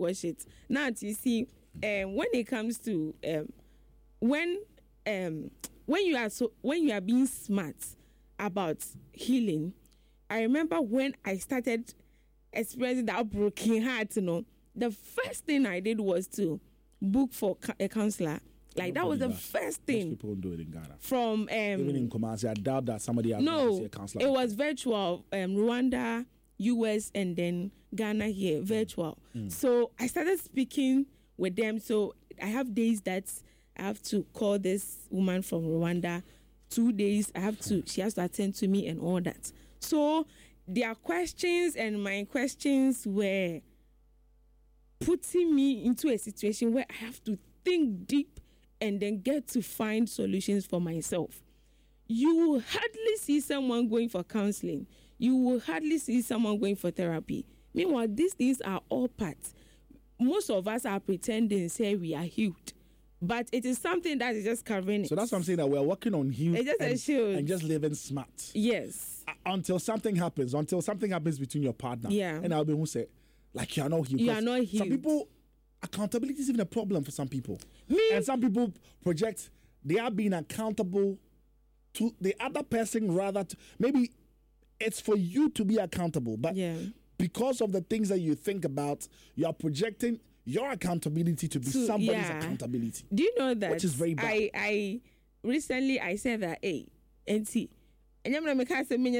wash it. Now, you see, when it comes to when you are being smart about healing, I remember when I started experiencing that broken heart, the first thing I did was to book for a counselor. Like, that was the first thing. Most people do it in Ghana. From even in Kumasi, I doubt that somebody else no, see a counselor. It was virtual. Rwanda, US, and then Ghana here, virtual. So I started speaking with them. So I have days that I have to call this woman from Rwanda. 2 days she has to attend to me and all that. So their questions and my questions were putting me into a situation where I have to think deep and then get to find solutions for myself. You will hardly see someone going for counseling. You will hardly see someone going for therapy. Meanwhile, these things are all parts. Most of us are pretending, say we are healed. But it is something that is just covering it. So that's what I'm saying, that we're working on healed and just living smart. Yes. Until something happens between your partner. Yeah. And I'll be who say, like, you are not healed. You are not healed. Some people, accountability is even a problem for some people. Me? And some people project they are being accountable to the other person rather. Maybe it's for you to be accountable, but because of the things that you think about, you are projecting your accountability to be somebody's accountability. Do you know that? Which is very bad. I recently I said that, hey, and see, and I'm and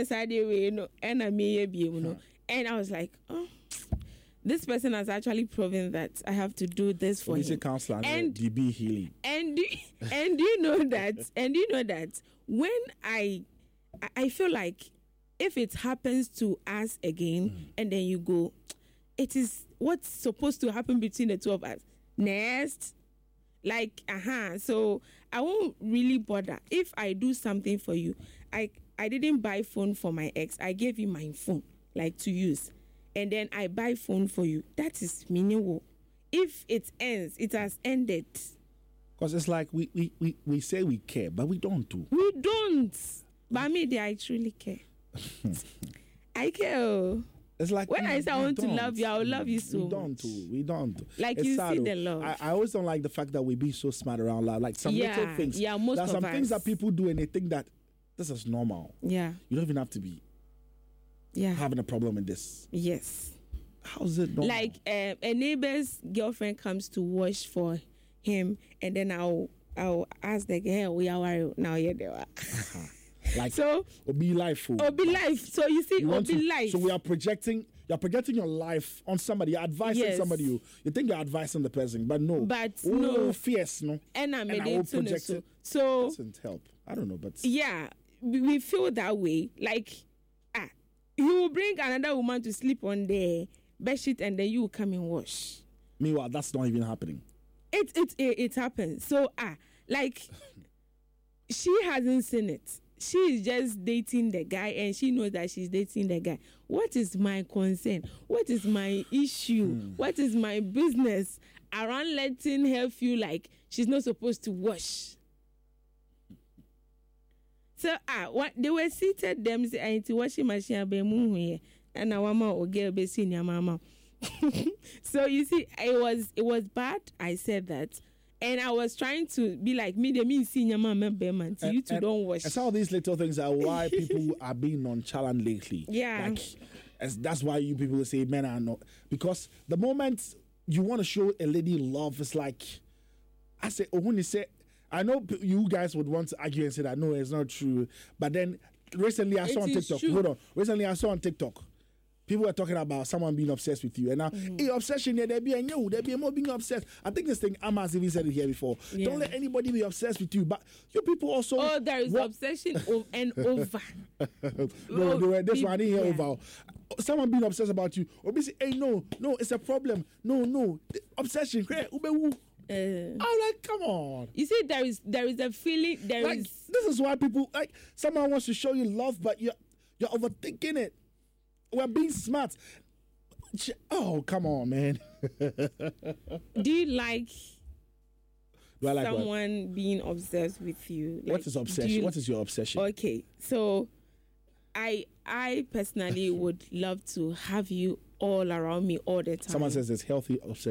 I was like, oh, this person has actually proven that I have to do this for him. Counselor and DB healing. And you know that when I feel like if it happens to us again, and then you go, it is what's supposed to happen between the two of us. Next, like, so I won't really bother. If I do something for you, I didn't buy phone for my ex. I gave you my phone, like, to use. And then I buy phone for you. That is meaningful. If it ends, it has ended. Because it's like we say we care, but we don't do. We don't. But me, I truly care. I care. It's like when I say I want to love you, I will love you so much. We don't. Like, it's you see the love. I always don't like the fact that we be so smart around love. Like some little things. Yeah, most of us. There's some things that people do and they think that this is normal. Yeah. You don't even have to be having a problem with this. Yes. How's it normal? Like a neighbor's girlfriend comes to wash for him, and then I'll ask the girl, we are now here they are. Like, so be life. Be life. So you see, be life. So you're projecting your life on somebody. You're advising somebody. You think you're advising the person, but no. But no. Fierce, no. And I will project it. So doesn't help. I don't know, but yeah, we feel that way. Like, he will bring another woman to sleep on the bedsheet, and then you will come and wash. Meanwhile, that's not even happening. It happens. So like, she hasn't seen it. She is just dating the guy, and she knows that she's dating the guy. What is my concern? What is my issue? What is my business around letting her feel like she's not supposed to wash? So they were seated them say I washing machine be mu here and our mama or girl be seeing your mama. So you see, it was bad. I said that. And I was trying to be like, me senior mama beman. So you two don't wash. And some of these little things are why people are being nonchalant lately. Yeah. Like, that's why you people say men are not. Because the moment you want to show a lady love, it's like, I say, when you say, I know you guys would want to argue and say that, no, it's not true. But then recently I saw on TikTok. True. Hold on. Recently I saw on TikTok. People were talking about someone being obsessed with you. And now, obsession, there be more being obsessed. I think this thing, Amas even said it here before. Yeah. Don't let anybody be obsessed with you. But you people also... Oh, there is obsession and over. No, this one, I didn't hear over. Someone being obsessed about you. Or be say, hey, no, it's a problem. No. Obsession. I'm like, come on. You see, there is a feeling, This is why people, like, someone wants to show you love, but you're overthinking it. We're being smart. Oh, come on, man. Do you like someone what? Being obsessed with you? Like, what is obsession? What is your obsession? Okay, so I personally would love to have you all around me all the time. Someone says it's healthy obsession.